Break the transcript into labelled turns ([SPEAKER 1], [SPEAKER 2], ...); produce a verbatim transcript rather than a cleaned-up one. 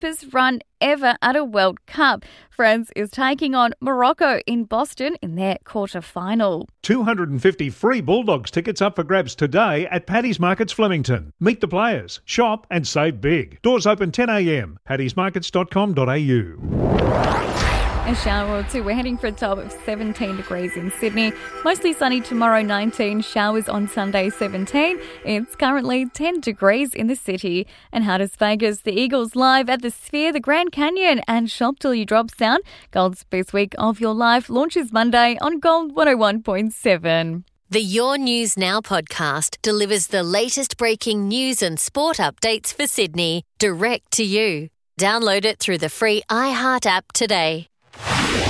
[SPEAKER 1] deepest run ever at a World Cup. France is taking on Morocco in Boston in their quarter-final.
[SPEAKER 2] two hundred fifty free Bulldogs tickets up for grabs today at Paddy's Markets Flemington. Meet the players, shop and save big. Doors open ten a m. paddy's markets dot com dot a u.
[SPEAKER 1] A shower or two. We're heading for a top of seventeen degrees in Sydney. Mostly sunny tomorrow, nineteen. Showers on Sunday, seventeen. It's currently ten degrees in the city. And how does Vegas? The Eagles live at the Sphere, the Grand Canyon, and Shop Till You Drop sound. Gold's Best Week of Your Life launches Monday on Gold one oh one point seven.
[SPEAKER 3] The Your News Now podcast delivers the latest breaking news and sport updates for Sydney, direct to you. Download it through the free iHeart app today.